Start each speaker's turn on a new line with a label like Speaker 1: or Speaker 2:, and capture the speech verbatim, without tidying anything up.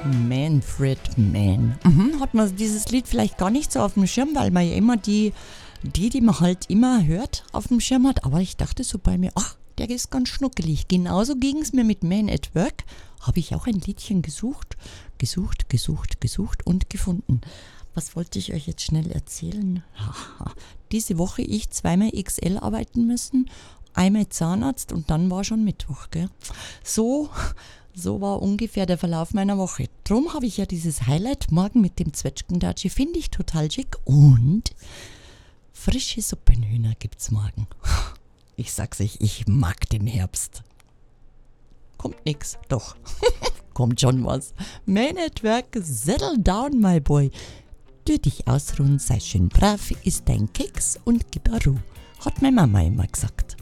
Speaker 1: Manfred Mann. Mhm, hat man dieses Lied vielleicht gar nicht so auf dem Schirm, weil man ja immer die, die, die man halt immer hört, auf dem Schirm hat. Aber ich dachte so bei mir, ach, der ist ganz schnuckelig. Genauso ging es mir mit Man at Work. Habe ich auch ein Liedchen gesucht, gesucht, gesucht, gesucht und gefunden. Was wollte ich euch jetzt schnell erzählen? Diese Woche ich zweimal X L arbeiten müssen, einmal Zahnarzt und dann war schon Mittwoch. Gell? So, so war ungefähr der Verlauf meiner Woche. Drum habe ich ja dieses Highlight morgen mit dem Zwetschgendatschi, finde ich total schick. Und frische Suppenhühner gibt's morgen. Ich sag's euch, ich mag den Herbst. Kommt nix, doch. Kommt schon was. Man at Work, settle down, my boy. Tu dich ausruhen, sei schön brav, isst dein Keks und gib a Ruhe, hat meine Mama immer gesagt.